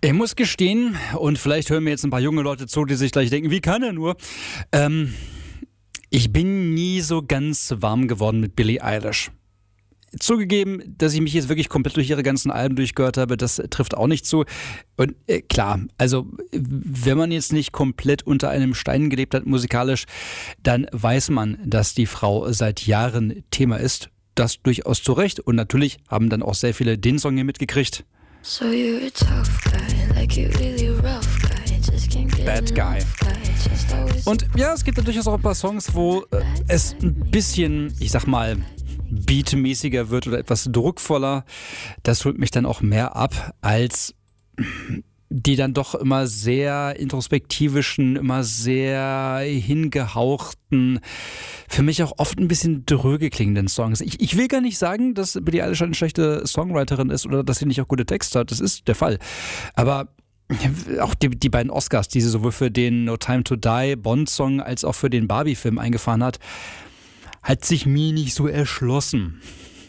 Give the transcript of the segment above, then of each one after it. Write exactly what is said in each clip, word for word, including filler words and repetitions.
Ich muss gestehen, und vielleicht hören mir jetzt ein paar junge Leute zu, die sich gleich denken, wie kann er nur? Ähm, ich bin nie so ganz warm geworden mit Billie Eilish. Zugegeben, dass ich mich jetzt wirklich komplett durch ihre ganzen Alben durchgehört habe, das trifft auch nicht zu. Und äh, klar, also wenn man jetzt nicht komplett unter einem Stein gelebt hat musikalisch, dann weiß man, dass die Frau seit Jahren Thema ist. Das durchaus zu Recht. Und natürlich haben dann auch sehr viele den Song hier mitgekriegt. So you're a tough guy, like you're really rough guy, just can't get Bad Guy. Und ja, es gibt natürlich auch ein paar Songs, wo äh, es ein bisschen, ich sag mal, beatmäßiger wird oder etwas druckvoller. Das holt mich dann auch mehr ab als die dann doch immer sehr introspektivischen, immer sehr hingehauchten, für mich auch oft ein bisschen dröge klingenden Songs. Ich, ich will gar nicht sagen, dass Billie Eilish eine schlechte Songwriterin ist oder dass sie nicht auch gute Texte hat. Das ist der Fall. Aber auch die, die beiden Oscars, die sie sowohl für den No Time to Die Bond-Song als auch für den Barbie-Film eingefahren hat, hat sich mir nicht so erschlossen.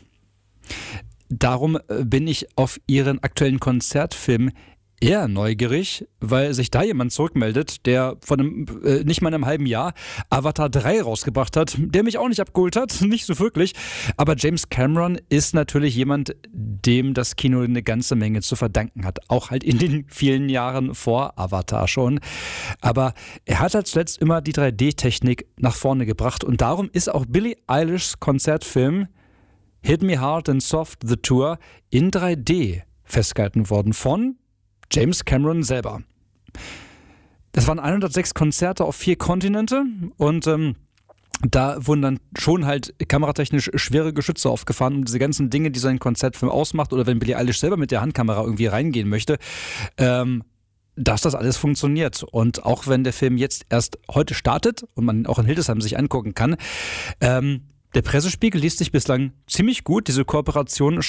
Darum bin ich auf ihren aktuellen Konzertfilm eher neugierig, weil sich da jemand zurückmeldet, der von einem, äh, nicht mal einem halben Jahr Avatar drei rausgebracht hat, der mich auch nicht abgeholt hat, nicht so wirklich. Aber James Cameron ist natürlich jemand, dem das Kino eine ganze Menge zu verdanken hat. Auch halt in den vielen Jahren vor Avatar schon. Aber er hat halt zuletzt immer die drei D-Technik nach vorne gebracht und darum ist auch Billie Eilishs Konzertfilm Hit Me Hard and Soft The Tour in drei D festgehalten worden von James Cameron selber. Das waren hundertsechs Konzerte auf vier Kontinente und ähm, da wurden dann schon halt kameratechnisch schwere Geschütze aufgefahren, um diese ganzen Dinge, die so ein Konzertfilm ausmacht oder wenn Billie Eilish selber mit der Handkamera irgendwie reingehen möchte, ähm, dass das alles funktioniert. Und auch wenn der Film jetzt erst heute startet und man auch in Hildesheim sich angucken kann, ähm, der Pressespiegel liest sich bislang ziemlich gut. Diese Kooperation